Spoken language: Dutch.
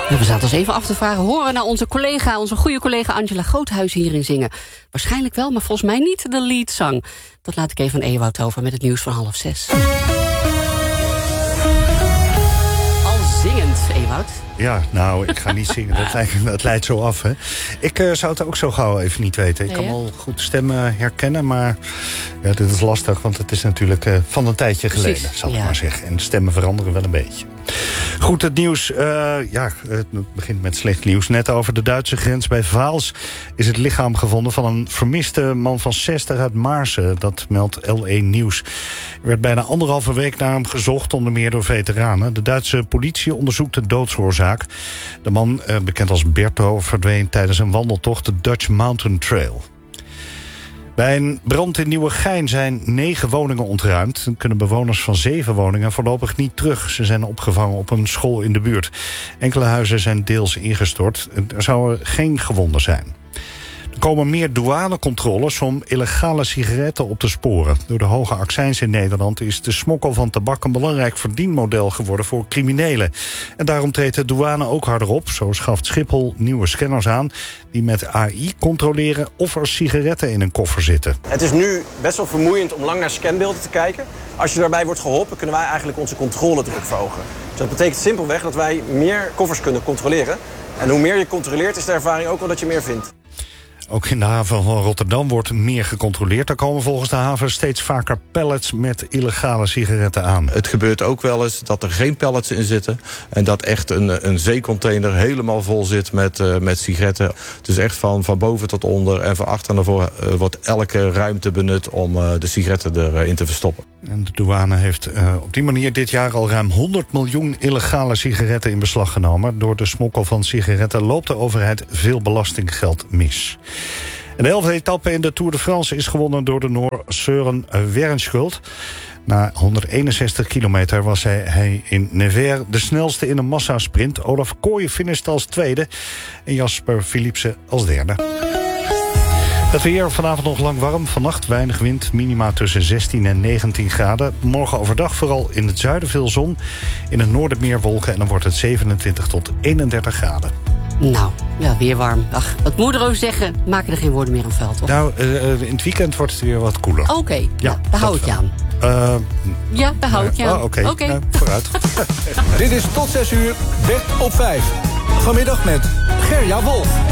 We zaten ons even af te vragen. Horen we nou onze goede collega Angela Groothuizen hierin zingen? Waarschijnlijk wel, maar volgens mij niet de leadzang. Dat laat ik even aan Ewout over met het nieuws van 5:30. Al zingend, Ewout. Ja, nou, ik ga niet zingen. Dat leidt zo af, hè. Ik zou het ook zo gauw even niet weten. Ik kan wel goed stemmen herkennen, maar ja, dit is lastig. Want het is natuurlijk van een tijdje geleden, zal ik maar zeggen. En de stemmen veranderen wel een beetje. Goed, het nieuws. Het begint met slecht nieuws. Net over de Duitse grens bij Vaals is het lichaam gevonden van een vermiste man van 60 uit Maarsen. Dat meldt L1 Nieuws. Er werd bijna 1,5 week naar hem gezocht, onder meer door veteranen. De Duitse politie onderzoekt de doodsoorzaak. De man, bekend als Berto, verdween tijdens een wandeltocht de Dutch Mountain Trail. Bij een brand in Nieuwegein zijn 9 woningen ontruimd. Dan kunnen bewoners van 7 woningen voorlopig niet terug. Ze zijn opgevangen op een school in de buurt. Enkele huizen zijn deels ingestort. Er zouden geen gewonden zijn. Er komen meer douanecontroles om illegale sigaretten op te sporen. Door de hoge accijns in Nederland is de smokkel van tabak een belangrijk verdienmodel geworden voor criminelen. En daarom treedt de douane ook harder op. Zo schaft Schiphol nieuwe scanners aan die met AI controleren of er sigaretten in een koffer zitten. Het is nu best wel vermoeiend om lang naar scanbeelden te kijken. Als je daarbij wordt geholpen, kunnen wij eigenlijk onze controledruk verhogen. Dus dat betekent simpelweg dat wij meer koffers kunnen controleren. En hoe meer je controleert, is de ervaring ook wel dat je meer vindt. Ook in de haven van Rotterdam wordt meer gecontroleerd. Er komen volgens de haven steeds vaker pallets met illegale sigaretten aan. Het gebeurt ook wel eens dat er geen pallets in zitten. En dat echt een zeecontainer helemaal vol zit met sigaretten. Dus echt van boven tot onder en van achter naar voren wordt elke ruimte benut om de sigaretten erin te verstoppen. En de douane heeft op die manier dit jaar al ruim 100 miljoen illegale sigaretten in beslag genomen. Door de smokkel van sigaretten loopt de overheid veel belastinggeld mis. En de 11e etappe in de Tour de France is gewonnen door de Noor Søren Wernschuld. Na 161 kilometer was hij in Nevers de snelste in een massasprint. Olaf Kooi finishte als tweede en Jasper Philipsen als derde. Het weer vanavond nog lang warm. Vannacht weinig wind. Minima tussen 16 en 19 graden. Morgen overdag vooral in het zuiden veel zon. In het noorden meer wolken en dan wordt het 27 tot 31 graden. Nou, ja, weer warm. Ach, wat moederoos zeggen, maken er geen woorden meer aan vuil, toch? Nou, in het weekend wordt het weer wat koeler. Oké, ja, daar hou ik je aan. Ja, daar hou ik je aan. Oké. Nou, vooruit. Dit is tot 6 uur, Bert op 5. Vanmiddag met Gerja Wolf.